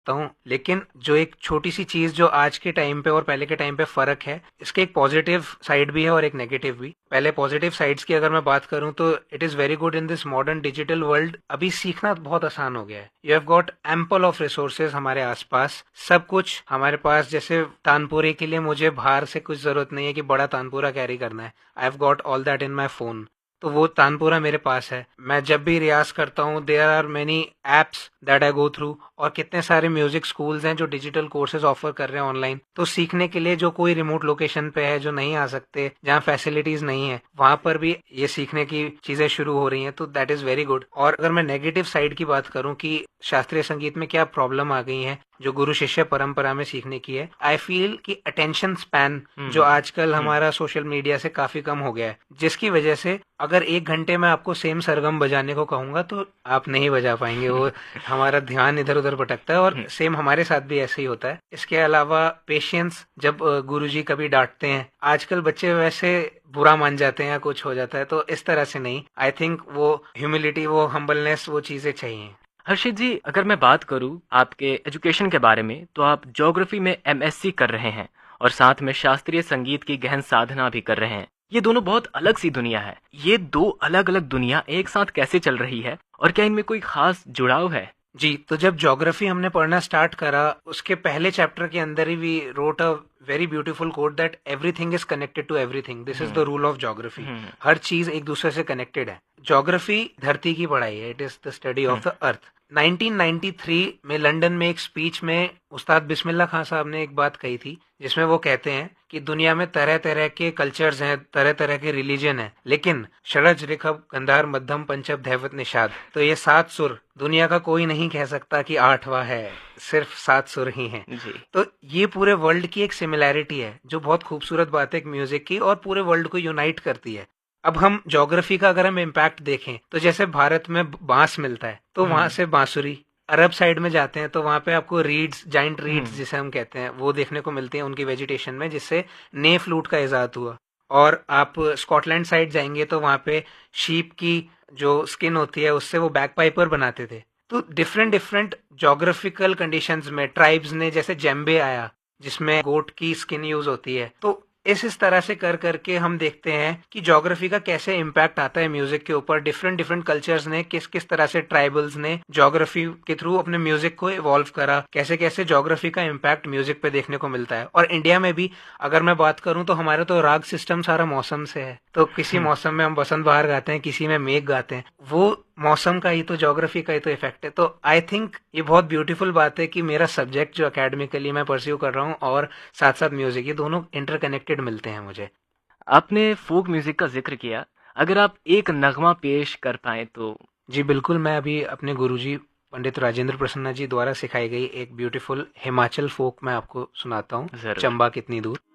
हूँ, लेकिन जो एक छोटी सी चीज जो आज के टाइम पे और पहले के टाइम पे फर्क है, इसके एक पॉजिटिव साइड भी है और एक नेगेटिव भी। पहले पॉजिटिव साइड्स की अगर मैं बात करूँ तो it is very good in this modern digital world. अभी सीखना बहुत आसान हो गया है। You have got ample of resources हमारे आसपास, सब कुछ हमारे पास। जैसे तानपुरे के लिए मुझे बाहर से कुछ जरूरत नहीं है कि बड़ा तानपुरा कैरी करना है। I have got all that in my phone. तो वो तानपुरा मेरे पास है। मैं जब भी रियाज करता हूँ, there are many apps that I go through, और कितने सारे म्यूजिक स्कूल्स हैं जो डिजिटल कोर्सेज ऑफर कर रहे हैं ऑनलाइन। तो सीखने के लिए जो कोई रिमोट लोकेशन पे है, जो नहीं आ सकते, जहाँ फैसिलिटीज नहीं है, वहां पर भी ये सीखने की चीजें शुरू हो रही हैं। तो दैट इज वेरी गुड। और अगर मैं नेगेटिव साइड की बात करूँ कि शास्त्रीय संगीत में क्या प्रॉब्लम आ गई है जो गुरु शिष्य परंपरा में सीखने की है, आई फील कि अटेंशन स्पैन जो आजकल हमारा सोशल मीडिया से काफी कम हो गया है, जिसकी वजह से अगर 1 घंटे में आपको सेम सरगम बजाने को कहूंगा तो आप नहीं बजा पाएंगे। वो हमारा ध्यान इधर उधर भटकता है, और सेम हमारे साथ भी ऐसे ही होता है। इसके अलावा पेशेंस, जब गुरुजी कभी डांटते हैं, आजकल बच्चे वैसे बुरा मान जाते हैं या कुछ हो जाता है, तो इस तरह से नहीं। आई थिंक वो ह्यूमिलिटी, वो हम्बलनेस, वो चीजें चाहिए। हर्षित जी, अगर मैं बात करूं आपके एजुकेशन के बारे में, तो आप ज्योग्राफी में एमएससी कर रहे हैं और साथ में शास्त्रीय संगीत की गहन साधना भी कर रहे हैं। ये दोनों बहुत अलग सी दुनिया है। ये दो अलग अलग दुनिया एक साथ कैसे चल रही है, और क्या इनमें कोई खास जुड़ाव है? जी, तो जब ज्योग्राफी हमने पढ़ना स्टार्ट करा, उसके पहले चैप्टर के अंदर ही we wrote a very beautiful coat that everything is connected to everything, this is the rule of geography. हर चीज एक दूसरे से कनेक्टेड है। ज्योग्राफी धरती की पढ़ाई है, it is the study of the earth. 1993 में लंदन में एक स्पीच में उस्ताद बिस्मिल्लाह खान साहब ने एक बात कही थी, जिसमें वो कहते हैं कि दुनिया में तरह तरह के कल्चर्स हैं, तरह तरह के रिलीजन हैं, लेकिन षडज ऋषभ गंधार मध्यम पंचम धैवत निषाद, तो ये 7 सुर दुनिया का कोई नहीं कह सकता कि 8वां है, सिर्फ 7 सुर ही हैं। जी। तो ये पूरे वर्ल्ड की एक सिमिलैरिटी है जो बहुत खूबसूरत बात है एक म्यूजिक की, और पूरे वर्ल्ड को यूनाइट करती है। अब हम ज्योग्राफी का अगर हम इम्पैक्ट देखें, तो जैसे भारत में बांस मिलता है तो वहां से बांसुरी, अरब साइड में जाते हैं तो वहां पे आपको रीड्स, जाइंट रीड्स जिसे हम कहते हैं, वो देखने को मिलती हैं उनकी वेजिटेशन में, जिससे ने फ्लूट का इजाद हुआ। और आप स्कॉटलैंड साइड जाएंगे तो वहां पे शीप की जो स्किन होती है उससे वो बैक पाइपर बनाते थे। तो डिफरेंट डिफरेंट जोग्राफिकल कंडीशंस में ट्राइब्स ने, जैसे जेम्बे आया जिसमें गोट की स्किन यूज होती है, तो इस तरह से कर करके हम देखते हैं कि ज्योग्राफी का कैसे इम्पैक्ट आता है म्यूजिक के ऊपर। डिफरेंट डिफरेंट कल्चर्स ने किस किस तरह से, ट्राइबल्स ने ज्योग्राफी के थ्रू अपने म्यूजिक को इवॉल्व करा, कैसे कैसे ज्योग्राफी का इम्पैक्ट म्यूजिक पे देखने को मिलता है। और इंडिया में भी अगर मैं बात करूं तो हमारा तो राग सिस्टम सारा मौसम से है। तो किसी मौसम में हम बसंत बहार गाते हैं, किसी में मेघ गाते हैं, वो मौसम का ही तो, ज्योग्राफी का ही तो इफेक्ट है। तो आई थिंक ये बहुत ब्यूटीफुल बात है कि मेरा सब्जेक्ट जो एकेडमिकली मैं परस्यू कर रहा हूँ और साथ साथ म्यूजिक, ये दोनों इंटरकनेक्टेड मिलते हैं मुझे। आपने फोक म्यूजिक का जिक्र किया, अगर आप एक नगमा पेश कर पाए तो? जी बिल्कुल, मैं अभी अपने गुरुजी पंडित राजेंद्र प्रसन्ना जी द्वारा सिखाई गई एक ब्यूटीफुल हिमाचल फोक मैं आपको सुनाता हूँ, जरूर। चंबा कितनी दूर।